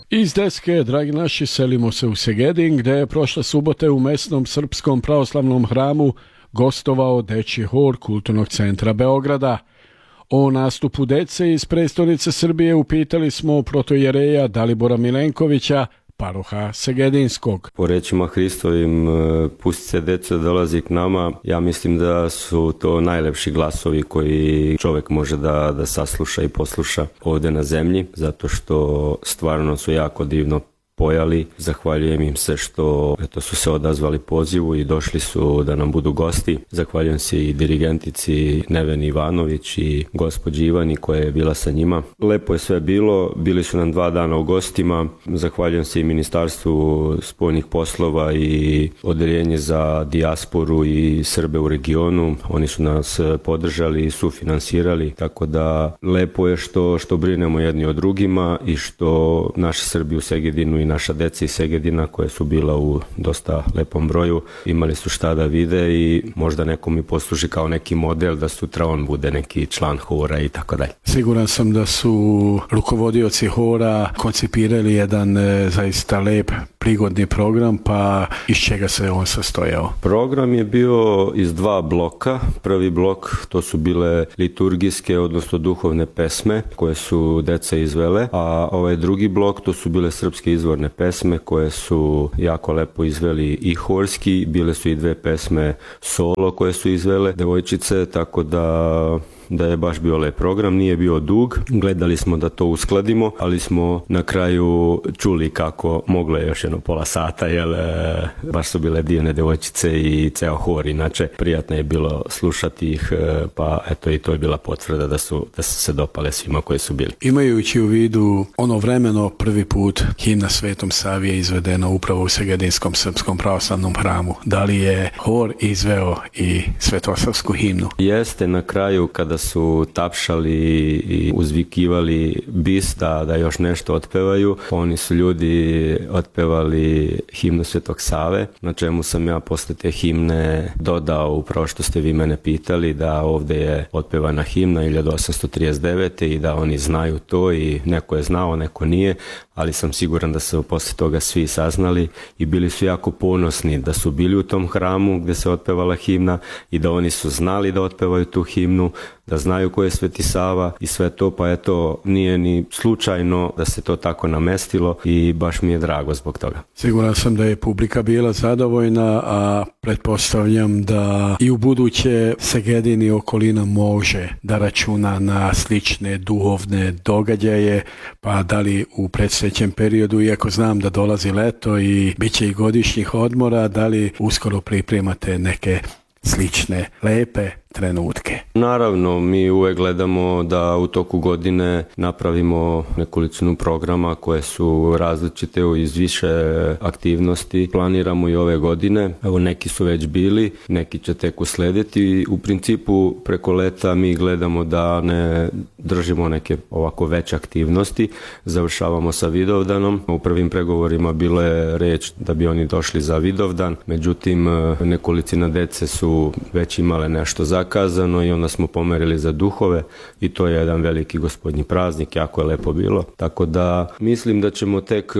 Iz Deske, dragi naši, selimo se u Segedin, gdje je prošle subote u mesnom srpskom pravoslavnom hramu gostovao dečji hor Kulturnog centra Beograda. O nastupu dece iz prestonice Srbije upitali smo protojereja Dalibora Milenkovića, paroha Segedinskog. Po rečima Hristovim, pusti se deco da dolazi k nama, ja mislim da su to najlepši glasovi koji čovjek može da sasluša i posluša ovdje na zemlji, zato što stvarno su jako divno pojali. Zahvaljujem im se što su se odazvali pozivu i došli su da nam budu gosti. Zahvaljujem se i dirigentici Neveni Ivanović i gospođi Ivani koja je bila sa njima. Lepo je sve bilo, bili su nam 2 dana u gostima. Zahvaljujem se i Ministarstvu spoljnih poslova i Odeljenje za dijasporu i Srbe u regionu. Oni su nas podržali i sufinansirali, tako da lepo je što brinemo jedni o drugima i što naši Srbi u Segedinu i naša deca iz Segedina koja su bila u dosta lepom broju imali su šta da vide i možda nekom i posluži kao neki model da sutra on bude neki član hora i tako dalje. Siguran sam da su rukovodioci hora koncipirali jedan zaista lep prigodni program, pa iz čega se on sastojao? Program je bio iz 2 bloka. Prvi blok to su bile liturgijske, odnosno duhovne pesme koje su deca izvele, a ovaj drugi blok to su bile srpske izvorne pesme koje su jako lepo izveli i horski, bile su i 2 pesme solo koje su izvele devojčice, tako da je baš bio lep program, nije bio dug, gledali smo da to uskladimo, ali smo na kraju čuli kako moglo je još jedno pola sata, jer baš su bile divne devojčice i ceo hor, inače prijatno je bilo slušati ih, pa eto i to je bila potvrda da su se dopale svima koji su bili. Imajući u vidu ono vremeno prvi put himna Svetom Savi je izvedena upravo u Segedinskom srpskom pravoslavnom hramu, da li je hor izveo i svetosavsku himnu? Jeste, na kraju kada su tapšali i uzvikivali bis da još nešto otpevaju. Oni su ljudi otpevali himnu Svetog Save, na čemu sam ja posle te himne dodao upravo što ste vi mene pitali, da ovde je otpevana himna 1839. i da oni znaju to i neko je znao, neko nije, ali sam siguran da su posle toga svi saznali i bili su jako ponosni da su bili u tom hramu gde se otpevala himna i da oni su znali da otpevaju tu himnu, da znaju ko je Sveti Sava i sve to, pa eto, nije ni slučajno da se to tako namestilo i baš mi je drago zbog toga. Siguran sam da je publika bila zadovoljna, a pretpostavljam da i u buduće Segedin i okolina može da računa na slične duhovne događaje, pa da li u predstojećem periodu, iako znam da dolazi leto i bit će i godišnjih odmora, da li uskoro pripremate neke slične lepe trenutke? Naravno, mi uvek gledamo da u toku godine napravimo nekolicinu programa koje su različite iz više aktivnosti. Planiramo i ove godine, evo neki su već bili, neki će tek uslediti. U principu preko leta mi gledamo da ne držimo neke ovako veće aktivnosti. Završavamo sa Vidovdanom. U prvim pregovorima bilo je reč da bi oni došli za Vidovdan, međutim nekolicina dece su već imale nešto zakazano i onda smo pomerili za duhove i to je jedan veliki gospodnji praznik, jako je lepo bilo. Tako da mislim da ćemo tek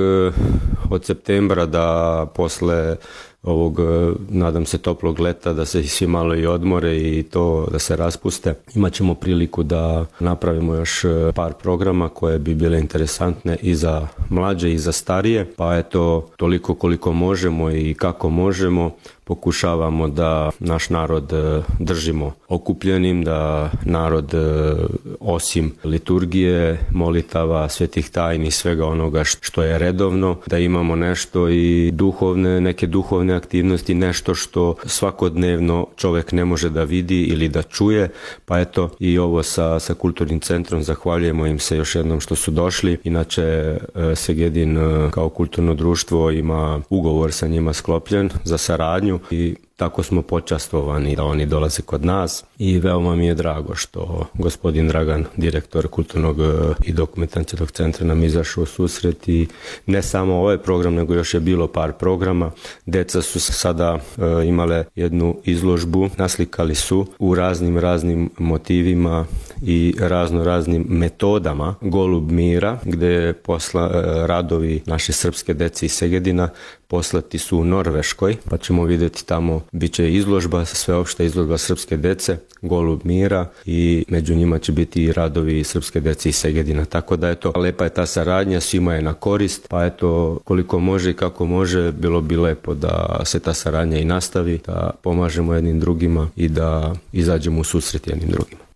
od septembra da posle ovog, nadam se, toplog leta da se svi malo i odmore i to da se raspuste. Imaćemo priliku da napravimo još par programa koje bi bile interesantne i za mlađe i za starije, pa eto, toliko koliko možemo i kako možemo pokušavamo da naš narod držimo okupljenim, da narod osim liturgije, molitava, svetih tajni, svega onoga što je redovno, da imamo nešto i neke duhovne aktivnosti, nešto što svakodnevno čovek ne može da vidi ili da čuje, pa eto i ovo sa Kulturnim centrom, zahvaljujemo im se još jednom što su došli. Inače Segedin kao kulturno društvo ima ugovor sa njima sklopljen za saradnju i tako smo počastvovani da oni dolaze kod nas i veoma mi je drago što gospodin Dragan, direktor Kulturnog i dokumentacionog centra, nam izašao u susret i ne samo ovaj program, nego još je bilo par programa. Deca su sada imale jednu izložbu, naslikali su u raznim motivima i raznim metodama Golub mira, gde radovi naše srpske dece iz Segedina poslati su u Norveškoj, pa ćemo vidjeti tamo, bit će izložba, sveopšta izložba srpske dece, Golub mira, i među njima će biti i radovi srpske dece iz Segedina. Tako da lepa je ta saradnja, svima je na korist, pa eto, koliko može i kako može, bilo bi lepo da se ta saradnja i nastavi, da pomažemo jednim drugima i da izađemo u susret jednim drugima.